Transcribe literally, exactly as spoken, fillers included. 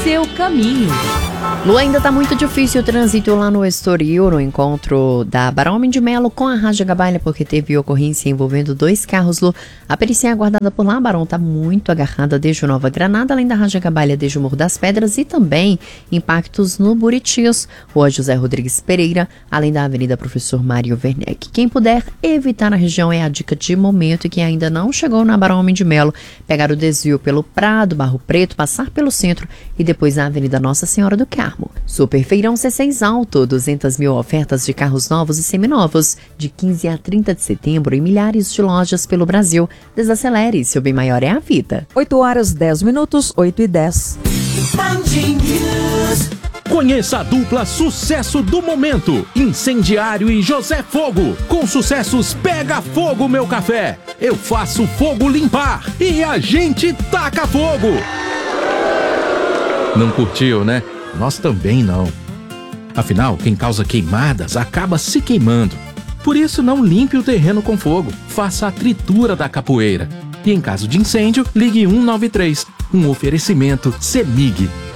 seu caminho. Lu, ainda tá muito difícil o trânsito lá no Estoril, no encontro da Barão Homem de Melo com a Rádio Gabalha, porque teve ocorrência envolvendo dois carros, Lu. A perícia é aguardada por lá, a Barão tá muito agarrada desde o Nova Granada, além da Rádio Gabalha desde o Morro das Pedras e também impactos no Buritis, Rua José Rodrigues Pereira, além da Avenida Professor Mário Werneck. Quem puder evitar a região é a dica de momento, e quem ainda não chegou na Barão Homem de Melo, pegar o desvio pelo Prado, Barro Preto, passar pelo centro e depois na Avenida Nossa Senhora do Carmo. Super Feirão C seis Alto, duzentas mil ofertas de carros novos e seminovos, de quinze a trinta de setembro em milhares de lojas pelo Brasil. Desacelere, seu bem maior é a vida. oito horas, dez minutos, oito e dez. Conheça a dupla sucesso do momento, Incendiário e José Fogo. Com sucessos Pega Fogo Meu Café, Eu Faço Fogo Limpar e A Gente Taca Fogo. Não curtiu, né? Nós também não. Afinal, quem causa queimadas acaba se queimando. Por isso, não limpe o terreno com fogo. Faça a tritura da capoeira. E em caso de incêndio, ligue um nove três. Um oferecimento CEMIG.